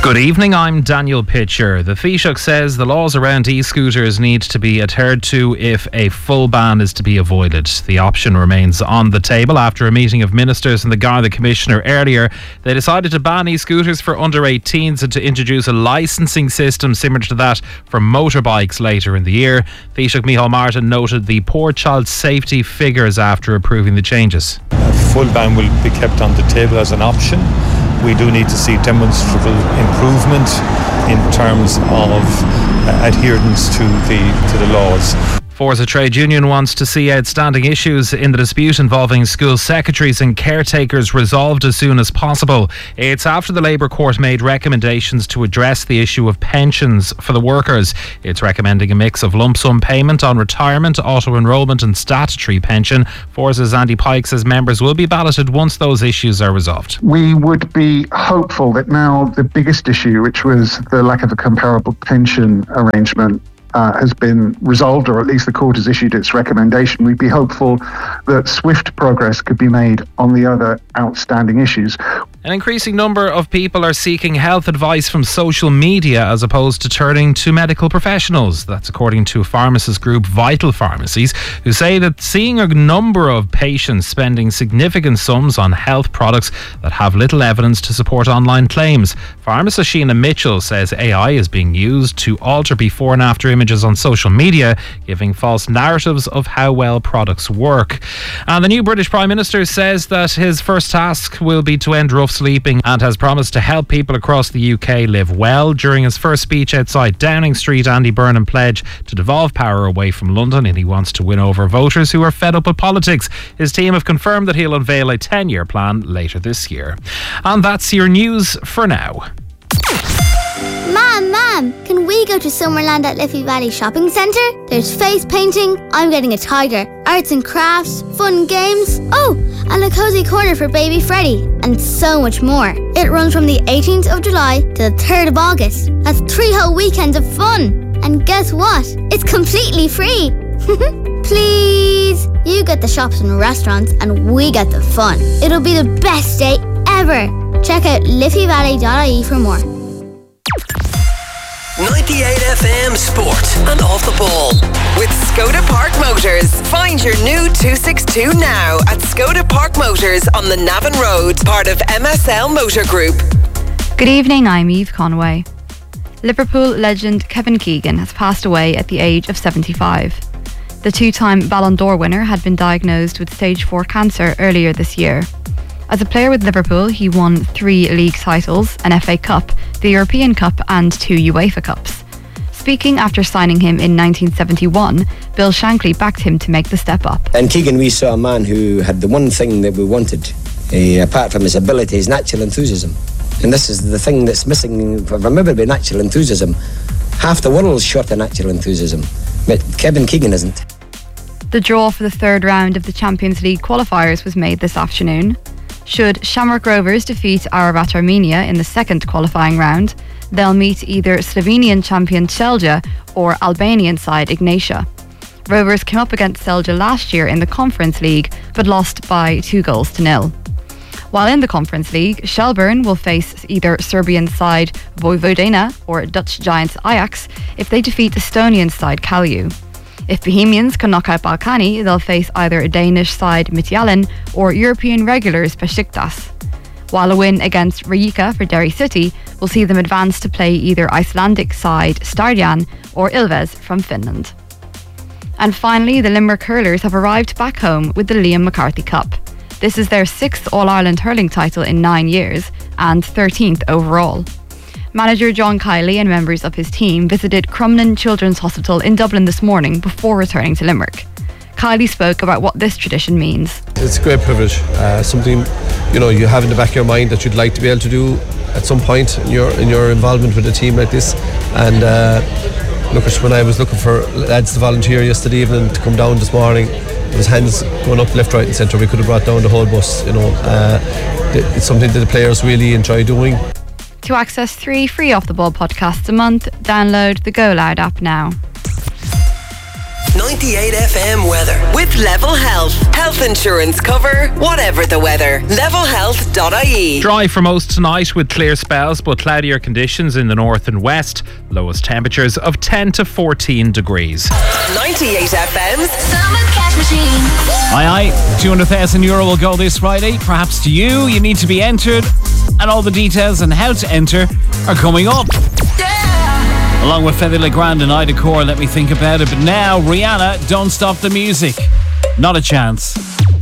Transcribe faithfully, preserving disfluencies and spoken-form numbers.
Good evening, I'm Daniel Pitcher. The Taoiseach says the laws around e-scooters need to be adhered to if a full ban is to be avoided. The option remains on the table after a meeting of ministers and the Garda Commissioner earlier. They decided to ban e-scooters for under eighteens and to introduce a licensing system similar to that for motorbikes later in the year. Taoiseach Micheál Martin noted the poor child safety figures after approving the changes. A full ban will be kept on the table as an option. We do need to see demonstrable improvement in terms of uh, adherence to the to the laws. Forza Trade Union wants to see outstanding issues in the dispute involving school secretaries and caretakers resolved as soon as possible. It's after the Labour Court made recommendations to address the issue of pensions for the workers. It's recommending a mix of lump sum payment on retirement, auto-enrolment and statutory pension. Forza's Andy Pike says members will be balloted once those issues are resolved. We would be hopeful that now the biggest issue, which was the lack of a comparable pension arrangement, Uh, has been resolved, or at least the court has issued its recommendation. We'd be hopeful that swift progress could be made on the other outstanding issues. An increasing number of people are seeking health advice from social media as opposed to turning to medical professionals. That's according to pharmacist group Vital Pharmacies, who say that seeing a number of patients spending significant sums on health products that have little evidence to support online claims. Pharmacist Sheena Mitchell says A I is being used to alter before and after images on social media, giving false narratives of how well products work. And the new British Prime Minister says that his first task will be to end rough sleeping and has promised to help people across the U K live well. During his first speech outside Downing Street, Andy Burnham pledged to devolve power away from London, and he wants to win over voters who are fed up with politics. His team have confirmed that he'll unveil a ten-year plan later this year. And that's your news for now. Mom, Mom, can we go to Summerland at Liffey Valley Shopping Centre? There's face painting, I'm getting a tiger, arts and crafts, fun games, oh, and a cosy corner for baby Freddie, and so much more. It runs from the eighteenth of July to the third of August. That's three whole weekends of fun. And guess what? It's completely free. Please, you get the shops and restaurants and we get the fun. It'll be the best day ever. Check out liffey valley dot I E for more. ninety-eight F M Sport and Off the Ball with Skoda Park Motors. Find your new two sixty-two now at Skoda Park Motors on the Navan Road, part of M S L Motor Group. Good evening, I'm Eve Conway. Liverpool legend Kevin Keegan has passed away at the age of seventy-five. The two-time Ballon d'Or winner had been diagnosed with stage four cancer earlier this year. As a player with Liverpool, he won three league titles, an F A Cup, the European Cup and two UEFA Cups. Speaking after signing him in nineteen seventy-one, Bill Shankly backed him to make the step up. And Keegan, we saw a man who had the one thing that we wanted, uh, apart from his ability, his natural enthusiasm. And this is the thing that's missing from everybody, natural enthusiasm. Half the world's short of natural enthusiasm, but Kevin Keegan isn't. The draw for the third round of the Champions League qualifiers was made this afternoon. Should Shamrock Rovers defeat Ararat Armenia in the second qualifying round, they'll meet either Slovenian champion Celje or Albanian side Ignatia. Rovers came up against Celje last year in the Conference League, but lost by two goals to nil. While in the Conference League, Shelbourne will face either Serbian side Vojvodina or Dutch giants Ajax if they defeat Estonian side Kalju. If Bohemians can knock out Balkani, they'll face either Danish side Midtjylland or European regulars Besiktas. While a win against Rijeka for Derry City will see them advance to play either Icelandic side Stjarnan or Ilves from Finland. And finally, the Limerick hurlers have arrived back home with the Liam McCarthy Cup. This is their sixth All-Ireland hurling title in nine years and thirteenth overall. Manager John Kiley and members of his team visited Crumlin Children's Hospital in Dublin this morning before returning to Limerick. Kiley spoke about what this tradition means. It's a great privilege, uh, something you know you have in the back of your mind that you'd like to be able to do at some point in your in your involvement with a team like this. And uh, look, when I was looking for lads to volunteer yesterday evening to come down this morning, there was hands going up left, right and centre. We could have brought down the whole bus. You know, uh, it's something that the players really enjoy doing. To access three free Off the Ball podcasts a month, download the Go Loud app now. ninety-eight F M weather. With Level Health. Health insurance cover, whatever the weather. level health dot I E. Dry for most tonight with clear spells, but cloudier conditions in the north and west. Lowest temperatures of ten to fourteen degrees. ninety-eight F M's Summer Cash Machine. Aye, aye. two hundred thousand euro will go this Friday. Perhaps to you. You need to be entered. And all the details on how to enter are coming up. Yeah. Along with Fede Legrand and Ida Core, let me think about it. But now, Rihanna, Don't Stop the Music. Not a chance.